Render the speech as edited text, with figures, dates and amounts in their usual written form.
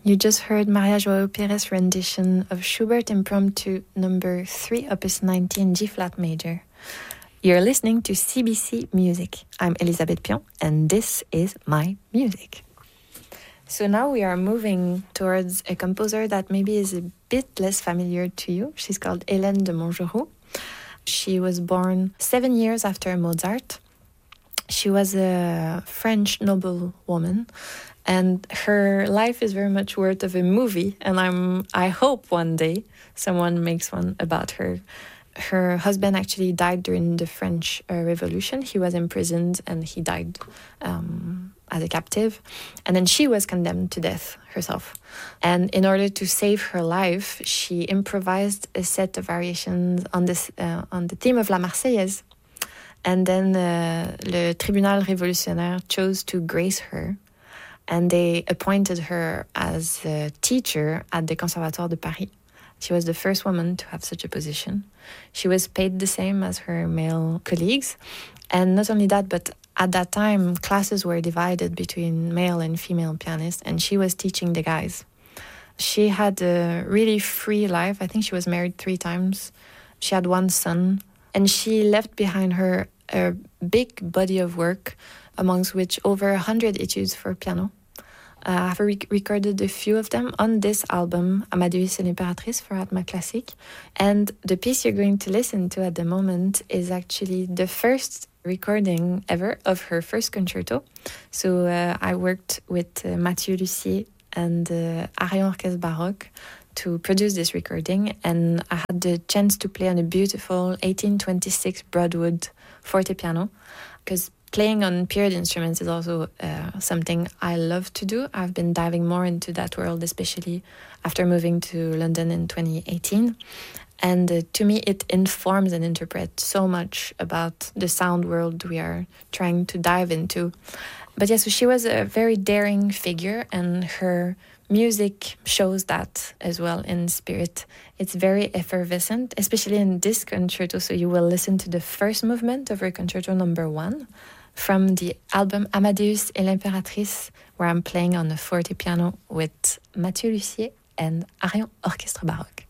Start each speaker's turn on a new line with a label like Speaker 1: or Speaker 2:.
Speaker 1: You just heard Maria Joao Pires' rendition of Schubert Impromptu number 3, opus 19, G-flat major. You're listening to CBC Music. I'm Elisabeth Pion, and this is my music. So now we are moving towards a composer that maybe is a bit less familiar to you. She's called Hélène de Montgeroux. She was born 7 years after Mozart. She was a French noblewoman, and her life is very much worth of a movie, and I hope one day someone makes one about her. Her husband actually died during the French Revolution. He was imprisoned and he died as a captive. And then she was condemned to death herself. And in order to save her life, she improvised a set of variations on the theme of La Marseillaise. And then le Tribunal Révolutionnaire chose to grace her. And they appointed her as a teacher at the Conservatoire de Paris. She was the first woman to have such a position. She was paid the same as her male colleagues. And not only that, but at that time, classes were divided between male and female pianists, and she was teaching the guys. She had a really free life. I think she was married 3 times. She had 1 son, and she left behind her a big body of work, amongst which over 100 etudes for piano. I've recorded a few of them on this album, Amadeus et l'Impératrice, for Atma Classique. And the piece you're going to listen to at the moment is actually the first recording ever of her first concerto. So I worked with Mathieu Lussier and Arion Orchestre Baroque to produce this recording, and I had the chance to play on a beautiful 1826 Broadwood forte piano, because playing on period instruments is also something I love to do. I've been diving more into that world, especially after moving to London in 2018. And to me, it informs and interprets so much about the sound world we are trying to dive into. But yes, so she was a very daring figure, and her music shows that as well in spirit. It's very effervescent, especially in this concerto. So you will listen to the first movement of her concerto number 1 from the album Amadeus et l'Impératrice, where I'm playing on the forte piano with Mathieu Lussier and Arion Orchestre Baroque.